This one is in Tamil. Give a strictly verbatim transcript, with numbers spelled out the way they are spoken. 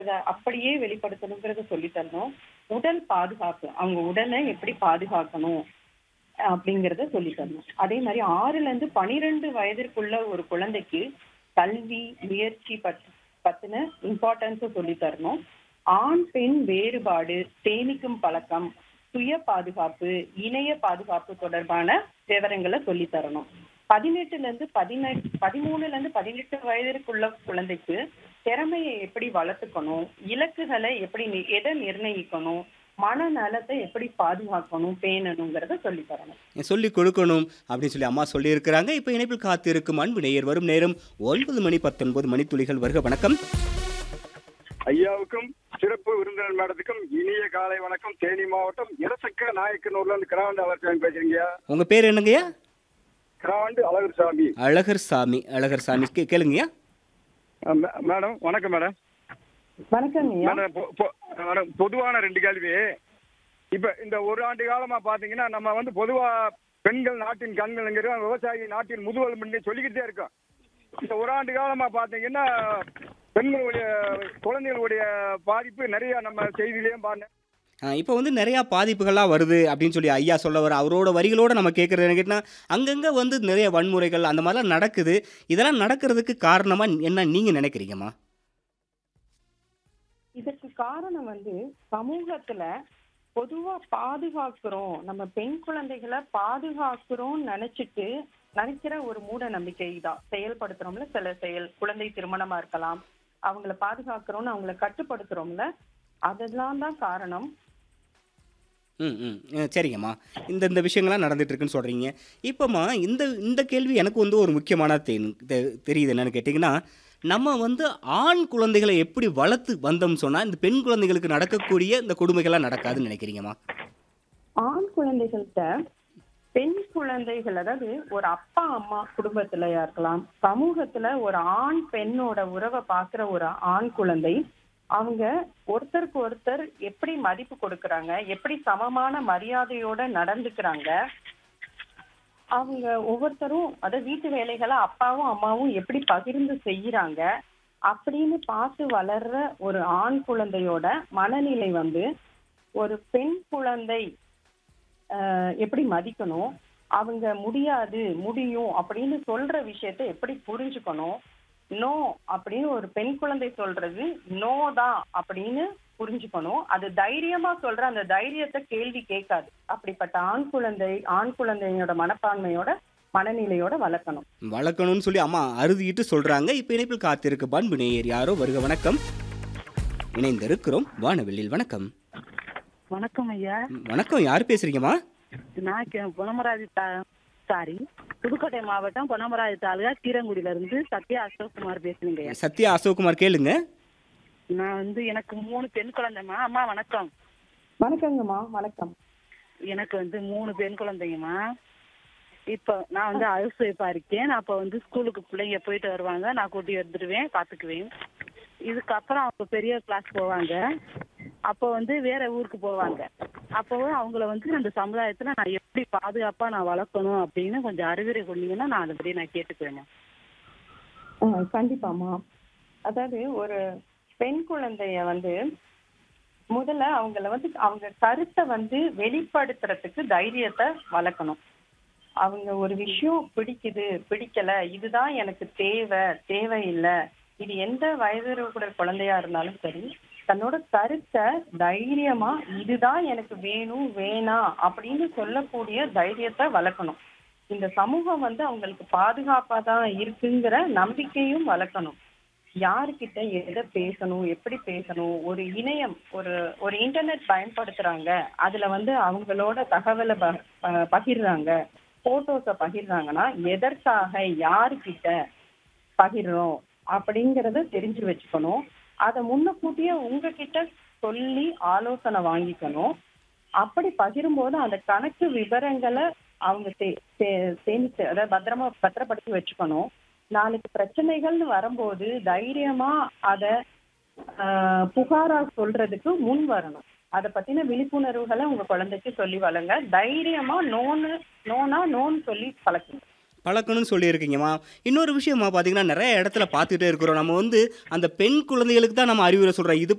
அத அப்படியே வெளிப்படுத்தணுங்கிறத சொல்லி தரணும். உடல் பாதுகாப்பு. அவங்க உடலை எப்படி பாதுகாக்கணும் அப்படிங்கிறத சொல்லி தரணும். அதே மாரி ஆறுல இருந்து பன்னிரண்டு வயதிற்குள்ள ஒரு குழந்தைக்கு கல்வி, முயற்சி பத் பத்தின இம்பார்ட்டன்ஸ சொல்லி தரணும். ஆண், பெண் வேறுபாடு, சேமிக்கும் பழக்கம், சுய பாதுகாப்பு, இணைய பாதுகாப்பு தொடர்பான விவரங்கள சொல்லி தரணும். பதினெட்டுல இருந்து பதினெட்டு பதிமூணுல இருந்து பதினெட்டு வயதிற்குள்ள குழந்தைக்கு திறமையை எப்படி வளர்த்துக்கணும், இலக்குகளை எப்படி நி எத நிர்ணயிக்கணும், மனநலத்தை எப்படி பாதுகாக்கணும், பேணணுங்கிறத சொல்லி தரணும். சொல்லிக் கொடுக்கணும் அப்படின்னு சொல்லி அம்மா சொல்லியிருக்கிறாங்க. இப்போ இணைப்பில் காத்திருக்கும் அன்பு நேயர் வரும் நேரம் ஒன்பது மணி பத்தொன்பது மணித்துளிகள். வருக வணக்கம். ஐயாவுக்கும் சிறப்பு விருந்தினர் மேடத்துக்கும் இனிய காலை வணக்கம். தேனி மாவட்டம் இரசக்க நாயக்கனூர்ல இருந்து கிராவண்டு அழகர் பேசுறீங்க. உங்க பேர் என்னங்கய்யா? கிராவண்டு அழகர் சாமி. அழகர் சாமி. அழகர் சாமி கே கேளுங்கய்யா. மே- மேடம் வணக்கம் மேடம். வணக்கங்கய்யா. மேடம் பொ- பொ- மேடம் பொதுவான ரெண்டு கேள்வி. இப்ப இந்த ஒரு ஆண்டு காலமா பாத்தீங்கன்னா நம்ம வந்து பொதுவா பெண்கள் நாட்டின் கண்கள்ங்கிற விவசாயி நாட்டின் முதுகெலும்புன்னு சொல்லிக்கிட்டே இருக்கோம். இந்த ஒரு ஆண்டு காலமா பாத்தீங்கன்னா பெண்களுடைய குழந்தைகளுடைய பாதிப்பு நிறைய நம்ம செய்தியிலையும் பாருங்க. இப்போ வந்து நிறையா பாதிப்புகள்லாம் வருது அப்படின்னு சொல்லி ஐயா சொல்ல வர அவரோட வரிகளோட நம்ம கேட்குறது என்ன கேட்டால் அங்கங்கே வந்து நிறைய வன்முறைகள் அந்த மாதிரிலாம் நடக்குது. இதெல்லாம் நடக்கிறதுக்கு காரணமாக என்ன நீங்கள் நினைக்கிறீங்கம்மா? இதற்கு காரணம் வந்து சமூகத்துல பொதுவா பாதுகாக்கிறோம், நம்ம பெண் குழந்தைகளை பாதுகாக்கிறோம்னு நினைச்சிட்டு நினைக்கிற ஒரு மூட நம்பிக்கை தான் செயல்படுத்துறோம்ல. சில செயல் குழந்தை திருமணமா இருக்கலாம், அவங்கள பாதுகாக்கிறோம்னு அவங்கள கட்டுப்படுத்துறோம்ல, அதெல்லாம் தான் காரணம். ம் ம் அஹ் சரிங்கம்மா. இந்த இந்த விஷயங்கள்லாம் நடந்துட்டு இருக்குன்னு சொல்கிறீங்க. இப்போம்மா இந்த இந்த கேள்வி எனக்கு வந்து ஒரு முக்கியமான தெ தெ- தெரியுது. என்னன்னு கேட்டிங்கன்னா, நம்ம வந்து ஆண் குழந்தைகளை எப்படி வளர்த்து வந்தோம்னு சொன்னால் இந்த பெண் குழந்தைகளுக்கு நடக்கக்கூடிய இந்த கொடுமைகள்லாம் நடக்காதுன்னு நினைக்கிறீங்கம்மா? ஆண் குழந்தைகள்கிட்ட பெண் குழந்தைகள், அதாவது ஒரு அப்பா அம்மா குடும்பத்திலயா இருக்கலாம், சமூகத்துல ஒரு ஆண் பெண்ணோட உறவை பார்க்கிற ஒரு ஆண் குழந்தை, அவங்க ஒருத்தருக்கு ஒருத்தர் எப்படி மதிப்பு கொடுக்கறாங்க, எப்படி சமமான மரியாதையோட நடந்துக்கிறாங்க, அவங்க ஒவ்வொருத்தரும் அத வீட்டு வேலைகளை அப்பாவும் அம்மாவும் எப்படி பகிர்ந்து செய்யறாங்க அப்படின்னு பார்த்து வளர்ற ஒரு ஆண் குழந்தையோட மனநிலை வந்து ஒரு பெண் குழந்தை ஆஹ் எப்படி மதிக்கணும், அவங்க முடியாது முடியும் அப்படின்னு சொல்ற விஷயத்தை எப்படி புரிஞ்சுக்கணும், நோ அப்படின்னு ஒரு பெண் குழந்தை சொல்றது நோ தான் அப்படின்னு புரிஞ்சுக்கணும். அது தைரியமா சொல்ற அந்த தைரியத்தை கேள்வி கேட்காது. அப்படிப்பட்ட ஆண் குழந்தை ஆண் குழந்தையோட மனப்பான்மையோட மனநிலையோட வளர்க்கணும். வளர்க்கணும்னு சொல்லி அம்மா அறுதிட்டு சொல்கிறாங்க. இப்போ இணைப்பில் காத்திருக்கு பண்பு நேயர் யாரோ. வருக வணக்கம். இணைந்திருக்கிறோம் வானவெளியில். வணக்கம். வணக்கம் ஐயா. ம், வணக்கம். யார் பேசுகிறீங்கம்மா? நான் கே- பொன்னமராவதி தா சாரி புதுக்கோட்டை மாவட்டம் பொன்னமராவதி தாலுகா கீரங்குடியில இருந்து சத்யா அசோக்குமார் பேசுறீங்க ஐயா. சத்யா அசோக்குமார் கேளுங்க. நான் வந்து எனக்கு மூணு பெண் குழந்தைம்மா. அம்மா வணக்கம். வணக்கங்கம்மா. வணக்கம். எனக்கு வந்து மூணு பெண் குழந்தைங்கம்மா. இப்போ நான் வந்து ஹவுஸ் ஒய்ஃபா இருக்கேன். அப்போ வந்து ஸ்கூலுக்கு பிள்ளைங்க போயிட்டு வருவாங்க, நான் கூட்டி வந்துடுவேன், பார்த்துக்குவேன். இதுக்கப்புறம் அவங்க பெரிய கிளாஸ் போவாங்க, அப்போ வந்து வேற ஊருக்கு போவாங்க. அப்போ அவங்கள வந்து அந்த சமுதாயத்துல நான் எப்படி பாதுகாப்பா நான் வளர்க்கணும் அப்படின்னு கொஞ்சம் அறிவுரை கொண்டீங்கன்னா நான் அதுபடி நான் கேட்டுக்குவேன். ஆஹ் கண்டிப்பாம்மா. அதாவது ஒரு பெண் குழந்தைய வந்து முதல்ல அவங்கள வந்து அவங்க கருத்தை வந்து வெளிப்படுத்துறதுக்கு தைரியத்தை வளர்க்கணும். அவங்க ஒரு விஷயம் பிடிக்குது பிடிக்கல, இதுதான் எனக்கு தேவை தேவையில்லை, இது எந்த வயது கூட குழந்தையா இருந்தாலும் சரி, தன்னோட கருத்தை தைரியமா இதுதான் எனக்கு வேணும் வேணாம் அப்படின்னு சொல்லக்கூடிய தைரியத்தை வளர்க்கணும். இந்த சமூகம் வந்து அவங்களுக்கு பாதுகாப்பா தான் இருக்குங்கிற நம்பிக்கையும் வளர்க்கணும். யாருக்கிட்ட எதை பேசணும், எப்படி பேசணும், ஒரு இணையம் ஒரு ஒரு இன்டர்நெட் பயன்படுத்துறாங்க, அதுல வந்து அவங்களோட தகவலை ப- ப- பகிர்றாங்க, போட்டோஸை பகிர்றாங்கன்னா எதற்காக யாருக்கிட்ட பகிர்றோம் அப்படிங்கறத தெரிஞ்சு வச்சுக்கணும். அதை முன்னக்கூட்டியே உங்ககிட்ட சொல்லி ஆலோசனை வாங்கிக்கணும். அப்படி பகிரும்போது அந்த கணக்கு விவரங்களை அவங்க சே- சே- சேமித்து அதாவது பத்திரமா பத்திரப்படுத்தி வச்சுக்கணும். நாளைக்கு பிரச்சனைகள்னு வரும்போது தைரியமா அத ஆஹ், புகாரா சொல்றதுக்கு முன் வரணும். அதை பத்தின விழிப்புணர்வுகளை உங்க குழந்தைக்கு சொல்லி வளங்க. தைரியமா நோன்னு நோனா நோன்னு சொல்லி பழக்குங்க. பழக்கணும்னு சொல்லியிருக்கீங்கம்மா. இன்னொரு விஷயமா பார்த்தீங்கன்னா நிறைய இடத்துல பார்த்துட்டே இருக்கிறோம். நம்ம வந்து அந்த பெண் குழந்தைகளுக்கு தான் நம்ம அறிவுரை சொல்கிறோம். இது